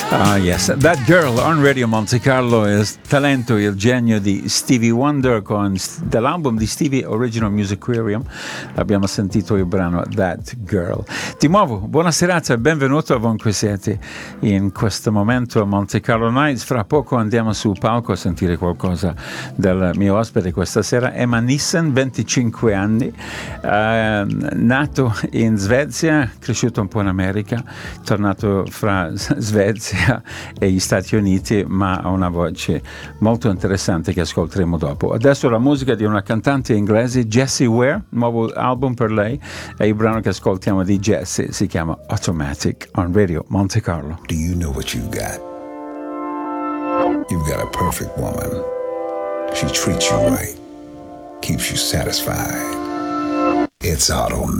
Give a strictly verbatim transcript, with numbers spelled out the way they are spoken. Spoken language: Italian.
Ah, yes, That Girl on Radio Monte Carlo è il talento, il genio di Stevie Wonder con dell'album di Stevie Original Musicarium. Abbiamo sentito il brano That Girl. Di nuovo, buona serata e benvenuto ovunque siete in questo momento a Monte Carlo Nights. Fra poco andiamo sul palco a sentire qualcosa del mio ospite questa sera, Emma Nissen, venticinque anni, eh, nato in Svezia, cresciuto un po' in America, tornato fra Svezia e gli Stati Uniti, ma ha una voce molto interessante che ascolteremo dopo. Adesso la musica di una cantante inglese, Jessie Ware, nuovo album per lei, e il brano che ascoltiamo di Jessie si chiama Automatic on Radio Monte Carlo. Do you know what you've got? You've got a perfect woman. She treats you right, keeps you satisfied. It's automatic.